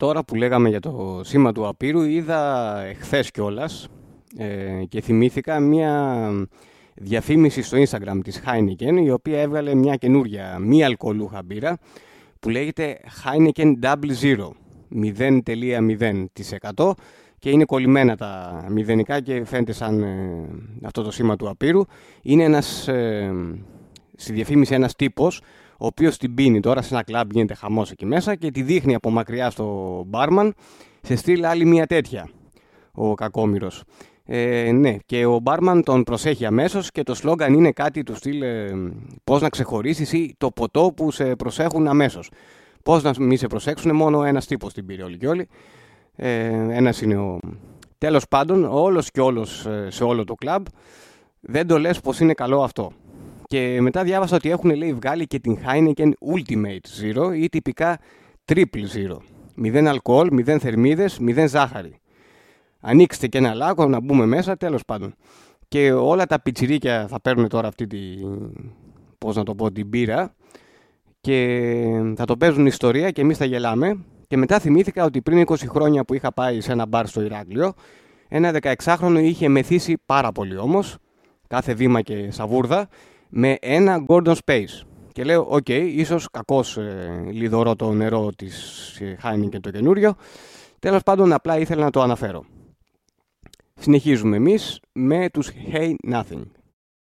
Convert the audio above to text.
Τώρα που λέγαμε για το σήμα του Απείρου, είδα εχθές κιόλας και θυμήθηκα μια διαφήμιση στο Instagram της Heineken, η οποία έβγαλε μια καινούρια μη αλκοολούχα μπύρα που λέγεται Heineken Double Zero 0,0% και είναι κολλημένα τα μηδενικά και φαίνεται σαν αυτό το σήμα του Απείρου. Είναι στη διαφήμιση ένας τύπος ο οποίος την πίνει τώρα σε ένα κλαμπ, γίνεται χαμός εκεί μέσα και τη δείχνει από μακριά στο μπάρμαν σε στυλ άλλη μια τέτοια ο κακόμοιρος. Ναι, και ο μπάρμαν τον προσέχει αμέσως και το σλόγγαν είναι κάτι του στυλ πώς να ξεχωρίσεις ή το ποτό που σε προσέχουν αμέσως. Πώς να μην σε προσέξουν, μόνο ένας τύπος την πήρε όλοι και όλοι. Ένας είναι ο... Τέλος πάντων, όλος και όλος σε όλο το κλαμπ δεν το λες πως είναι καλό αυτό. Και μετά διάβασα ότι έχουν, λέει, βγάλει και την Heineken Ultimate Zero ή τυπικά Triple Zero. 0 αλκοόλ, 0 θερμίδες, 0 ζάχαρη. Ανοίξτε και ένα λάκκο να μπούμε μέσα, τέλος πάντων. Και όλα τα πιτσιρίκια θα παίρνουν τώρα αυτή την μπύρα και θα το παίζουν ιστορία και εμείς θα γελάμε. Και μετά θυμήθηκα ότι πριν 20 χρόνια που είχα πάει σε ένα μπαρ στο Ηράκλειο, ένα 16χρονο είχε μεθύσει πάρα πολύ όμως, κάθε βήμα και σαβούρδα, με ένα Gordon Space. Και λέω, οκ, ίσως κακώς λιδωρώ το νερό της Heineken το καινούριο. Τέλος πάντων, απλά ήθελα να το αναφέρω. Συνεχίζουμε εμείς με τους Hey Nothing.